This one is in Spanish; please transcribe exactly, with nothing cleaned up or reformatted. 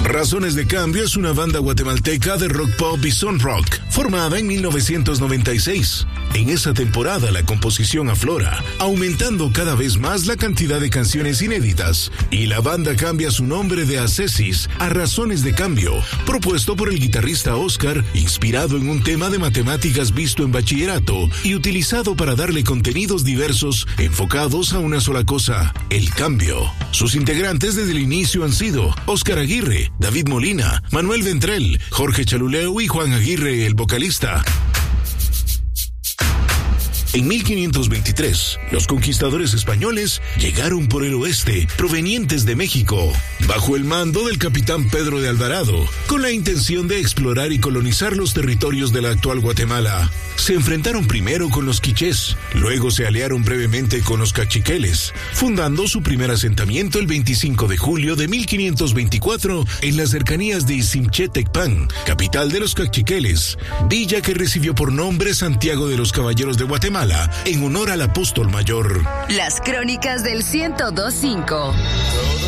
Razones de Cambio es una banda guatemalteca de rock pop y son rock, formada en mil novecientos noventa y seis. En esa temporada la composición aflora, aumentando cada vez más la cantidad de canciones inéditas, y la banda cambia su nombre de Ascesis a Razones de Cambio, propuesto por el guitarrista Oscar, inspirado en un tema de matemáticas visto en bachillerato y utilizado para darle contenidos diversos enfocados a una sola cosa, el cambio. Sus integrantes desde el inicio han sido Oscar Aguirre, David Molina, Manuel Ventrell, Jorge Chaluleo y Juan Aguirre, el vocalista. En mil quinientos veintitrés, los conquistadores españoles llegaron por el oeste, provenientes de México, bajo el mando del capitán Pedro de Alvarado, con la intención de explorar y colonizar los territorios de la actual Guatemala. Se enfrentaron primero con los quichés, luego se aliaron brevemente con los cachiqueles, fundando su primer asentamiento el veinticinco de julio de mil quinientos veinticuatro en las cercanías de Izimchetecpan, capital de los cachiqueles, villa que recibió por nombre Santiago de los Caballeros de Guatemala, en honor al apóstol mayor. Las crónicas del ciento dos punto cinco.